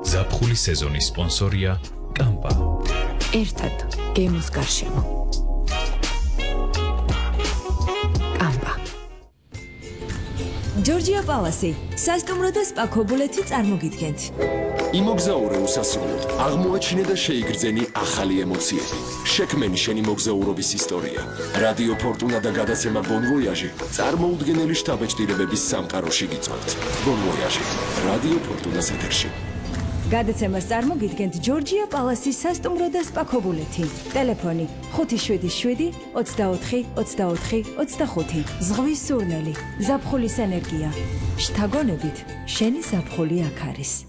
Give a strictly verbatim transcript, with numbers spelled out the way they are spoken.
ზაფხულის სეზონის სპონსორია კამპა. ერთად გემოს გარშემო. კამპა. ჯორჯია პალასი, სასტუმრო და სპა ქობულეთი წარმოგიდგენთ. იმოგზაურე უსასრულოდ, აღმოაჩინე და შეიგრძენი ახალი ემოციები. შექმენი შენი მოგზაურობის ისტორია. რადიო ფორტუნა და გადაცემა Bon Voyage წარმოუდგენელი შთაბეჭდილებების სამყაროში გიწვევთ. Bon Voyage, რადიო ფორტუნას ეთერში. გადაცემას წარმოგიდგენთ ჯორჯია პალასის სასტუმრო და სპა ქობულეთი. ტელეფონი ხუთი შვიდი შვიდი ოცდაოთხი ოცდაოთხი ოცდახუთი. ზღვის სურნელი, ზაფხულის ენერგია. შთაგონებით, შენი ზაფხული აქ არის.